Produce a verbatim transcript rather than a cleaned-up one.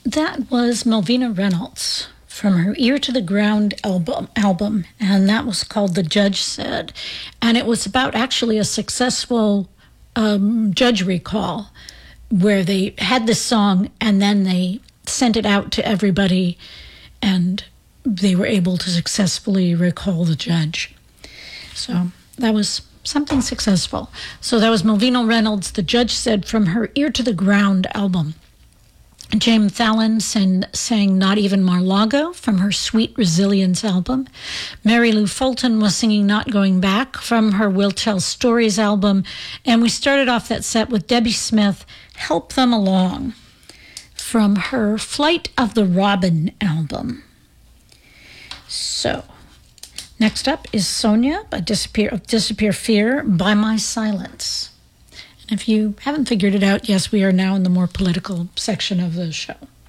That was Malvina Reynolds from her Ear to the Ground album, album, and that was called The Judge Said. And it was about actually a successful um, judge recall where they had this song and then they sent it out to everybody and they were able to successfully recall the judge. So that was something successful. So that was Malvina Reynolds, The Judge Said, from her Ear to the Ground album. James Fallon sang, sang Not Even Mar-Lago from her Sweet Resilience album. Mary Lou Fulton was singing Not Going Back from her We'll Tell Stories album. And we started off that set with Debbie Smith, Help Them Along, from her Flight of the Robin album. So, next up is Sonia by Disappear, Disappear Fear, By My Silence. If you haven't figured it out, yes, we are now in the more political section of the show.